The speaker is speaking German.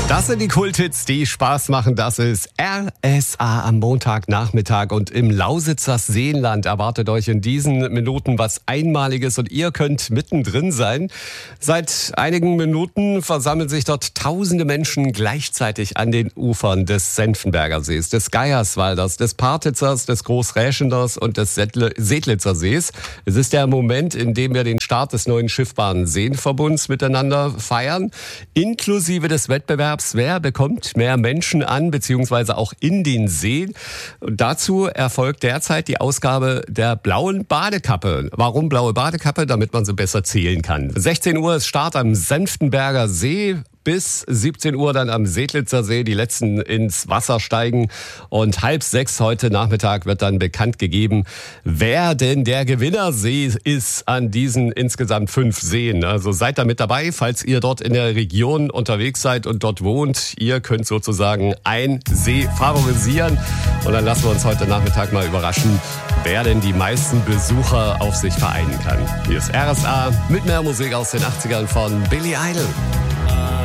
Das sind die Kulthits, die Spaß machen. Das ist RSA am Montagnachmittag. Und im Lausitzer Seenland erwartet euch in diesen Minuten was Einmaliges und ihr könnt mittendrin sein. Seit einigen Minuten versammeln sich dort tausende Menschen gleichzeitig an den Ufern des Senftenberger Sees, des Geierswalders, des Partitzers, des Großräschenders und des Sedlitzer Sees. Es ist der Moment, in dem wir den Start des neuen schiffbaren Seenverbunds miteinander feiern, inklusive des Wettbewerbs. Wer bekommt mehr Menschen an, beziehungsweise auch in den See? Und dazu erfolgt derzeit die Ausgabe der blauen Badekappe. Warum blaue Badekappe? Damit man sie besser zählen kann. 16 Uhr ist Start am Senftenberger See. Bis 17 Uhr dann am Sedlitzer See die Letzten ins Wasser steigen. Und 5:30 heute Nachmittag wird dann bekannt gegeben, wer denn der Gewinnersee ist an diesen insgesamt 5 Seen. Also seid da mit dabei, falls ihr dort in der Region unterwegs seid und dort wohnt. Ihr könnt sozusagen einen See favorisieren. Und dann lassen wir uns heute Nachmittag mal überraschen, wer denn die meisten Besucher auf sich vereinen kann. Hier ist RSA mit mehr Musik aus den 80ern von Billy Idol.